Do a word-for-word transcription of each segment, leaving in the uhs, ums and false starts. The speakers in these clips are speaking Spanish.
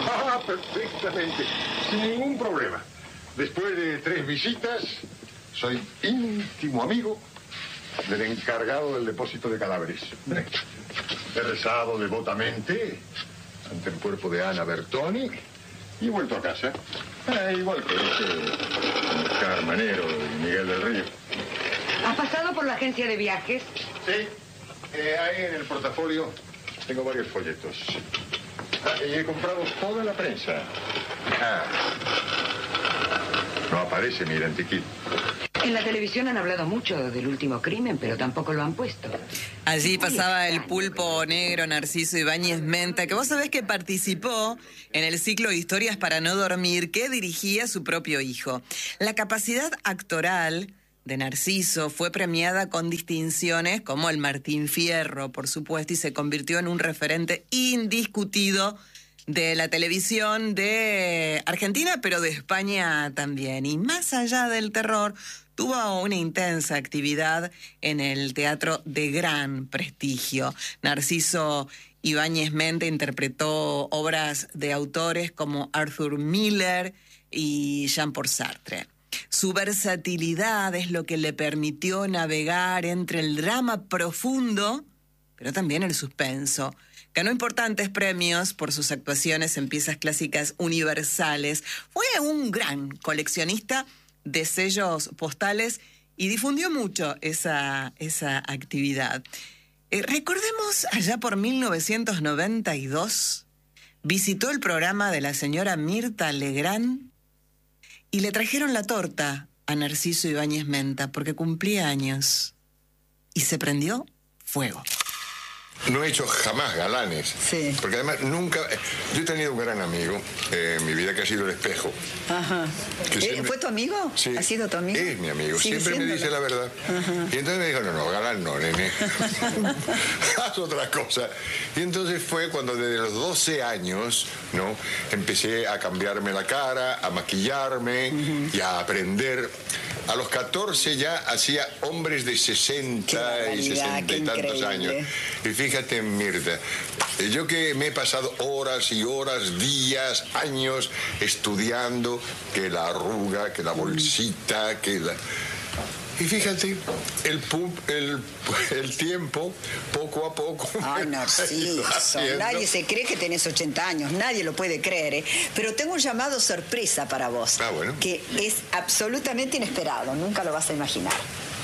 Ah, perfectamente. Sin ningún problema. Después de tres visitas, soy íntimo amigo del encargado del depósito de cadáveres. He rezado devotamente ante el cuerpo de Ana Bertoni y he vuelto a casa. Eh, igual que ese Oscar Manero y Miguel del Río. ¿Has pasado por la agencia de viajes? Sí. Eh, ahí en el portafolio tengo varios folletos. Ah, y he comprado toda la prensa. Ah. No aparece mi identikit. En la televisión han hablado mucho del último crimen, pero tampoco lo han puesto. Allí pasaba el pulpo negro Narciso Ibáñez Menta, que vos sabés que participó en el ciclo Historias para no dormir, que dirigía su propio hijo. La capacidad actoral de Narciso fue premiada con distinciones como el Martín Fierro, por supuesto, y se convirtió en un referente indiscutido de la televisión de Argentina, pero de España también. Y más allá del terror, tuvo una intensa actividad en el teatro de gran prestigio. Narciso Ibáñez Menta interpretó obras de autores como Arthur Miller y Jean-Paul Sartre. Su versatilidad es lo que le permitió navegar entre el drama profundo, pero también el suspenso. Ganó importantes premios por sus actuaciones en piezas clásicas universales. Fue un gran coleccionista de sellos postales y difundió mucho esa, esa actividad. Eh, recordemos, allá por mil novecientos noventa y dos, visitó el programa de la señora Mirta Legrand y le trajeron la torta a Narciso Ibáñez Menta porque cumplía años y se prendió fuego. No he hecho jamás galanes. Sí. Porque además nunca... Yo he tenido un gran amigo eh, en mi vida que ha sido el Espejo. Ajá. Que ¿Eh, siempre... ¿Fue tu amigo? Sí. ¿Ha sido tu amigo? Es mi amigo. ¿Sigue Siempre me siéndolo? dice la verdad. Ajá. Y entonces me dijo, no, no, galán no, nene. Haz otra cosa. Y entonces fue cuando desde los doce años, ¿no? Empecé a cambiarme la cara, a maquillarme uh-huh. y a aprender. A los catorce ya hacía hombres de sesenta y sesenta y tantos años. Y fíjate, Mirta, yo que me he pasado horas y horas, días, años estudiando que la arruga, que la bolsita, que la... Y fíjate, el, pu- el, el tiempo, poco a poco... Ay, Narciso, nadie se cree que tenés ochenta años, nadie lo puede creer, ¿eh? Pero tengo un llamado sorpresa para vos, ah, bueno. que es absolutamente inesperado, nunca lo vas a imaginar.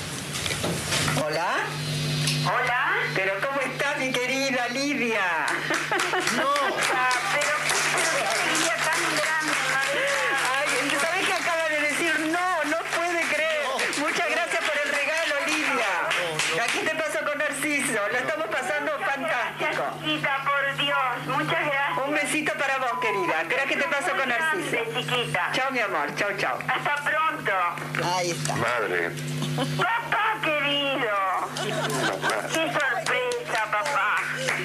¿Hola? Hola. ¿Pero cómo está mi querida Lidia? No. Pero, pero qué alegría tan grande, María. Ay, ¿sabés que acaba de decir no? No puede creer. No. Muchas gracias por el regalo, Lidia. No, no. Aquí te paso con Narciso. La estamos pasando fantástico. Chiquita, por Dios. Muchas gracias. Un besito para vos, querida. Espera que te paso con Narciso. Grande, chiquita. Chao, mi amor. Chao, chao. Hasta pronto. Ahí está. Madre. Papá querido. Qué sorpresa, papá.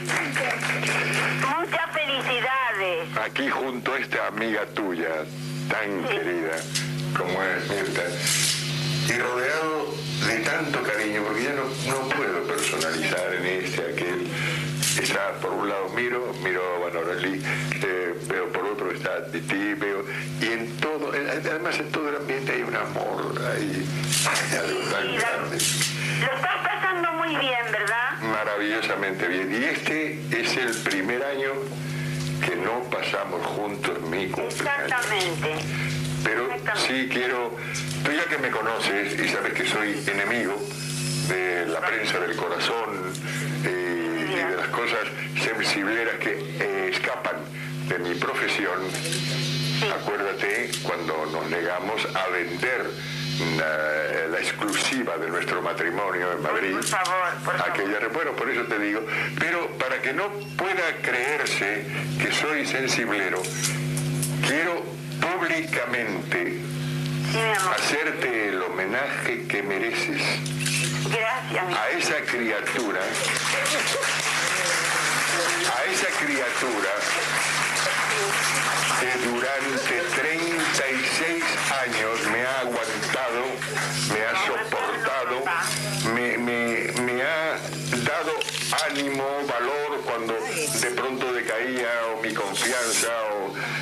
Muchas felicidades. Aquí junto a esta amiga tuya, tan Sí. querida como es Mirta, y rodeado de tanto cariño, porque ya no, no puedo personalizar en este, aquel. Está, por un lado miro, miro a Vanorelli, eh, veo por otro está Titi, veo, y en todo, además en todo el ambiente hay un amor, hay, hay algo tan Sí, la- grande. Lo estás pasando muy bien, ¿verdad? Maravillosamente bien. Y este es el primer año que no pasamos juntos mi cumpleaños. Exactamente. Pero Exactamente. sí quiero, tú ya que me conoces y sabes que soy enemigo de la prensa del corazón eh, y de las cosas sensibleras que eh, escapan de mi profesión, Sí. acuérdate cuando nos negamos a vender la, la exclusiva de nuestro matrimonio en Madrid. Por favor, por favor. Aquella, bueno, por eso te digo, pero para que no pueda creerse que soy sensiblero, quiero públicamente Sí, mi amor. hacerte el homenaje que mereces Gracias, mi a esa criatura, a esa criatura que durante treinta y seis años me ha aguantado, me ha soportado, me, me, me ha dado ánimo, valor cuando de pronto decaía o mi confianza o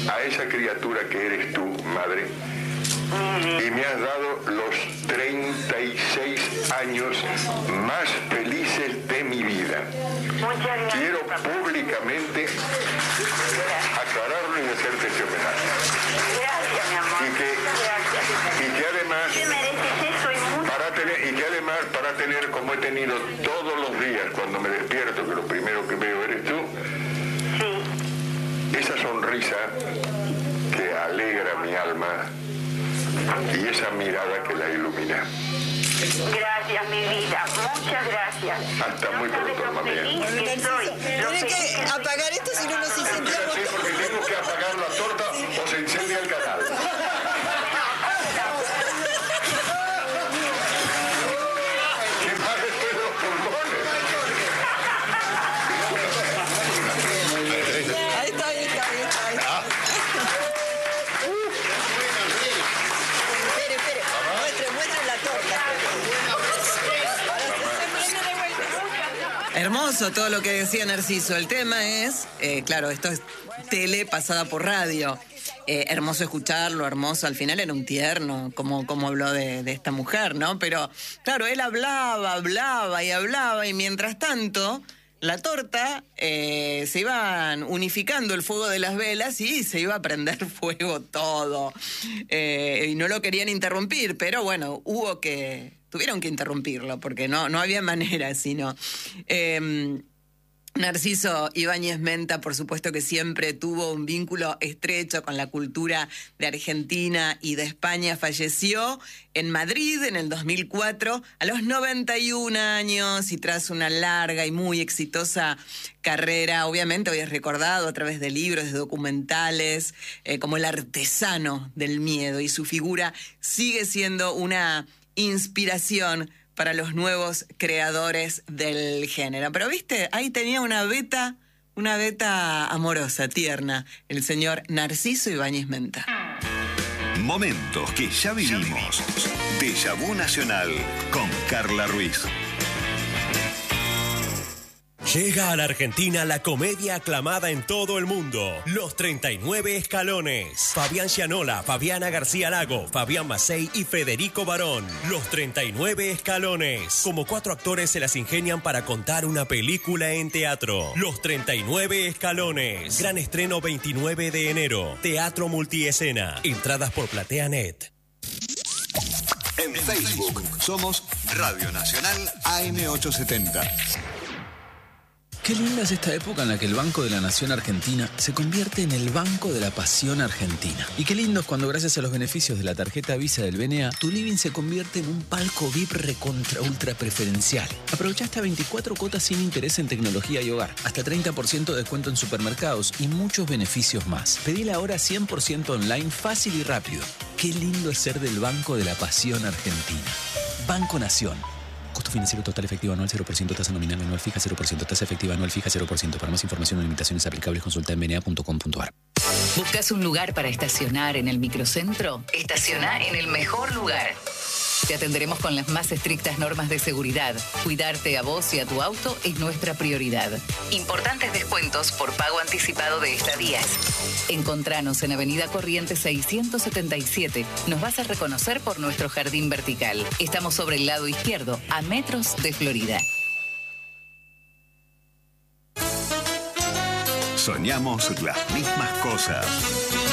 a esa criatura que eres tú, madre, y me has dado los treinta y seis años más felices de mi vida. Muchas gracias. Quiero públicamente aclararlo y hacerte este homenaje. Gracias, mi amor. Y que, Gracias. y que además, Te mereces eso y mucho. para tener, y que además para tener como he tenido todos los días cuando me despierto, que lo primero que veo eres tú, Sí. esa sonrisa que alegra mi alma y esa mirada que la ilumina. Gracias, mi vida. Muchas gracias. Hasta No muy sabes pronto, lo mamá mía. feliz que estoy. Lo Tiene feliz que que estoy. apagar esto, si no, no se incendia. Sí, porque tengo que apagar la torta o se incendia el canal. ¡Qué mal estoy de los pulmones! Ahí está, ahí está, ahí está. Ahí está. Espere, espere. Muestre, muestre la torta. Hermoso todo lo que decía Narciso. El tema es, eh, claro, esto es tele pasada por radio. Eh, hermoso escucharlo, hermoso. Al final era un tierno, como, como habló de, de esta mujer, ¿no? Pero, claro, él hablaba, hablaba y hablaba, y mientras tanto, la torta, eh, se iban unificando el fuego de las velas y se iba a prender fuego todo. Eh, y no lo querían interrumpir, pero bueno, hubo que... Tuvieron que interrumpirlo, porque no, no había manera, sino... Eh, Narciso Ibáñez Menta, por supuesto que siempre tuvo un vínculo estrecho con la cultura de Argentina y de España. Falleció en Madrid en el dos mil cuatro a los noventa y un años y tras una larga y muy exitosa carrera. Obviamente hoy es recordado a través de libros, de documentales, eh, como el artesano del miedo, y su figura sigue siendo una inspiración para los nuevos creadores del género. Pero, ¿viste? Ahí tenía una beta, una beta amorosa, tierna, el señor Narciso Ibáñez Menta. Momentos que ya vivimos. Déjà Vu Nacional con Carla Ruiz. Llega a la Argentina la comedia aclamada en todo el mundo, Los treinta y nueve Escalones. Fabián Gianola, Fabiana García Lago, Fabián Macei y Federico Barón. Los treinta y nueve Escalones. Como cuatro actores se las ingenian para contar una película en teatro. Los treinta y nueve Escalones. Gran estreno veintinueve de enero. Teatro multiescena. Entradas por PlateaNet. En Facebook somos Radio Nacional A M ochocientos setenta. Qué linda es esta época en la que el Banco de la Nación Argentina se convierte en el Banco de la Pasión Argentina. Y qué lindo es cuando, gracias a los beneficios de la tarjeta Visa del B N A, tu living se convierte en un palco V I P recontra ultra preferencial. Aprovecha hasta veinticuatro cuotas sin interés en tecnología y hogar, hasta treinta por ciento de descuento en supermercados y muchos beneficios más. Pedila ahora cien por ciento online, fácil y rápido. Qué lindo es ser del Banco de la Pasión Argentina. Banco Nación. Costo financiero total efectivo anual cero por ciento, tasa nominal anual fija cero por ciento, tasa efectiva anual fija cero por ciento. Para más información o limitaciones aplicables, consulta en b n a punto com punto a r. ¿Buscas un lugar para estacionar en el microcentro? Estaciona en el mejor lugar. Te atenderemos con las más estrictas normas de seguridad. Cuidarte a vos y a tu auto es nuestra prioridad. Importantes descuentos por pago anticipado de estadías. Encontranos en Avenida Corrientes seiscientos setenta y siete. Nos vas a reconocer por nuestro jardín vertical. Estamos sobre el lado izquierdo, a metros de Florida. Soñamos las mismas cosas.